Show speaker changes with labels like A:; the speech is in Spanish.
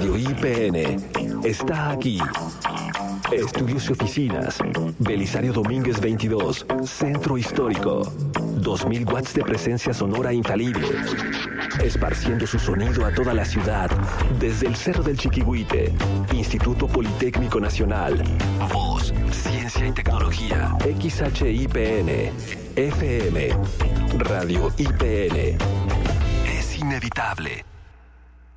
A: Radio IPN está aquí. Estudios y oficinas. Belisario Domínguez 22. Centro Histórico. 2000 watts de presencia sonora infalible. Esparciendo su sonido a toda la ciudad. Desde el Cerro del Chiquihuite. Instituto Politécnico Nacional. Voz, Ciencia y Tecnología. XHIPN. FM. Radio IPN. Es inevitable.